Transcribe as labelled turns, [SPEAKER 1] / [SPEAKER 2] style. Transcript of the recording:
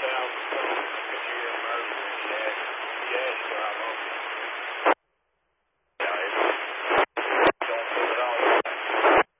[SPEAKER 1] valve was broken. I could hear him arguing with Dad. Dad, he got off.